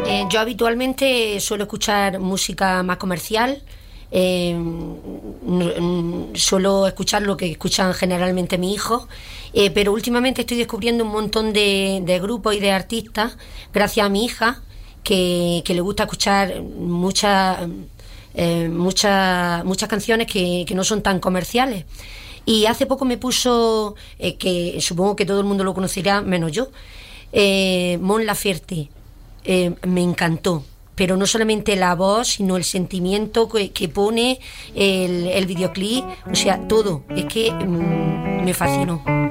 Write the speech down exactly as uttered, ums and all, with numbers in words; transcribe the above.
Eh, yo habitualmente suelo escuchar música más comercial. Eh, suelo escuchar lo que escuchan generalmente mis hijos, eh, pero últimamente estoy descubriendo un montón de, de grupos y de artistas gracias a mi hija, que, que le gusta escuchar muchas eh, muchas muchas canciones que, que no son tan comerciales. Y hace poco me puso, eh, que supongo que todo el mundo lo conocerá menos yo, eh, Mon Laferte. Eh, me encantó, pero no solamente la voz, sino el sentimiento que, que pone el, el videoclip, o sea, todo, es que mmm, me fascinó.